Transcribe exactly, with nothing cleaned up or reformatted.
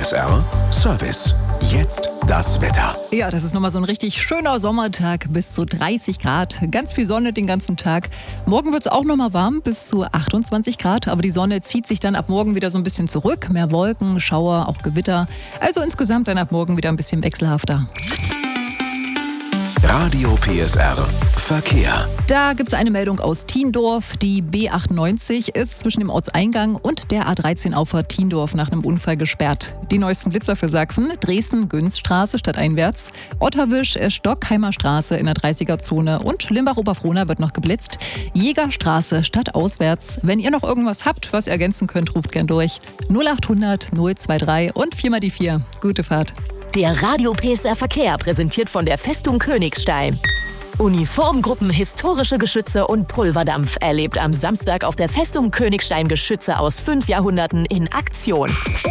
S R Service. Jetzt das Wetter. Ja, das ist nochmal so ein richtig schöner Sommertag, bis zu dreißig Grad. Ganz viel Sonne den ganzen Tag. Morgen wird es auch nochmal warm, bis zu achtundzwanzig Grad. Aber die Sonne zieht sich dann ab morgen wieder so ein bisschen zurück. Mehr Wolken, Schauer, auch Gewitter. Also insgesamt dann ab morgen wieder ein bisschen wechselhafter. Radio P S R Verkehr. Da gibt es eine Meldung aus Thiendorf. Die B achtundneunzig ist zwischen dem Ortseingang und der A dreizehn Auffahrt Thiendorf nach einem Unfall gesperrt. Die neuesten Blitzer für Sachsen: Dresden-Günzstraße stadteinwärts, Otterwisch-Stockheimer Straße in der dreißiger-Zone und Limbach-Oberfrohna wird noch geblitzt. Jägerstraße stadtauswärts. Wenn ihr noch irgendwas habt, was ihr ergänzen könnt, ruft gern durch. null achthundert null dreiundzwanzig und vier mal die vier. Gute Fahrt. Der Radio P S R Verkehr, präsentiert von der Festung Königstein. Uniformgruppen, historische Geschütze und Pulverdampf erlebt am Samstag auf der Festung Königstein Geschütze aus fünf Jahrhunderten in Aktion.